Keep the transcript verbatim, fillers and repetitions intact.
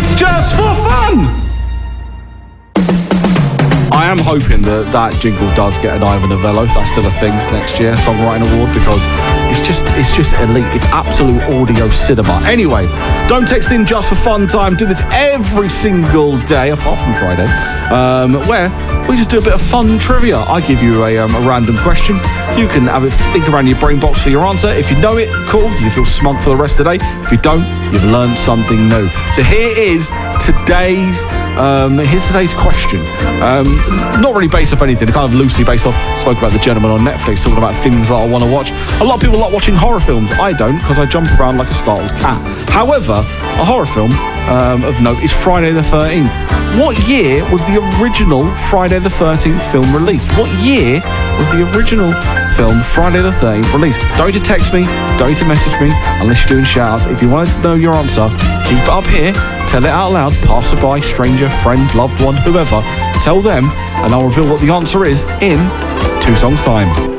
It's just for fun! I am hoping that that jingle does get an Ivor Novello, if that's still a thing next year, Songwriting Award, because it's just it's just elite. It's absolute audio cinema. Anyway, don't text in just for fun time. Do this every single day, apart from Friday, um, where we just do a bit of fun trivia. I give you a, um, a random question. You can have it think around your brain box for your answer. If you know it, cool. You feel smug for the rest of the day. If you don't, you've learned something new. So here is today's um, here's today's question. Um, not really based off anything. Kind of loosely based off. Spoke about The Gentleman on Netflix, talking about things that I want to watch. A lot of people like watching horror films. I don't, because I jump around like a startled cat. However, a horror film um, of note is Friday the thirteenth. What year was the original Friday the thirteenth film released? What year was the original film Friday the thirteenth released? Don't need to text me, don't need to message me, unless you're doing shout-outs. If you want to know your answer, keep it up here, tell it out loud, passerby, stranger, friend, loved one, whoever. Tell them, and I'll reveal what the answer is in two songs' time.